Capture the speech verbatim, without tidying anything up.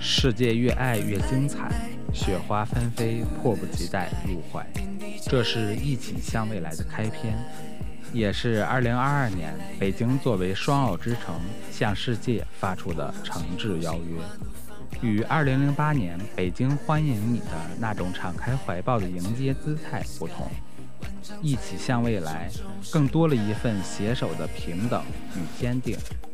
世界越爱越精彩，雪花纷飞，迫不及待入怀。这是一起向未来的开篇，也是二零二二年北京作为双奥之城向世界发出的诚挚邀约。与二零零八年北京欢迎你的那种敞开怀抱的迎接姿态不同，一起向未来更多了一份携手的平等与坚定。